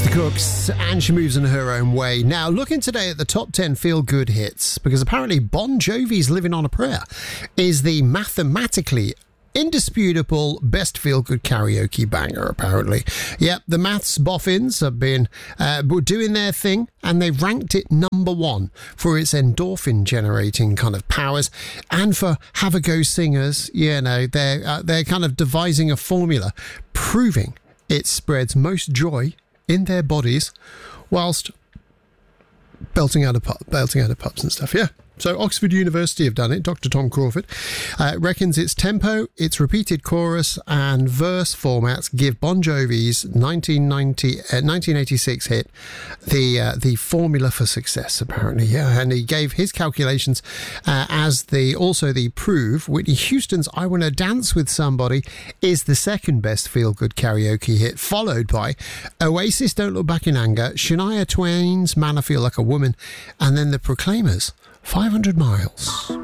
Cooks, and she moves in her own way. Now, looking today at the top 10 feel-good hits, because apparently Bon Jovi's Living on a Prayer is the mathematically indisputable best feel-good karaoke banger, apparently. Yep, the maths boffins have been doing their thing, and they've ranked it number one for its endorphin-generating kind of powers, and for have-a-go singers, you know, they're kind of devising a formula proving it spreads most joy in their bodies whilst belting out of pubs and stuff. Yeah. So Oxford University have done it. Dr. Tom Crawford reckons its tempo, its repeated chorus and verse formats give Bon Jovi's 1986 hit the formula for success, apparently. Yeah, and he gave his calculations as the proof. Whitney Houston's I Wanna Dance With Somebody is the second best feel-good karaoke hit, followed by Oasis Don't Look Back in Anger, Shania Twain's Man I Feel Like a Woman, and then the Proclaimers' 500 Miles.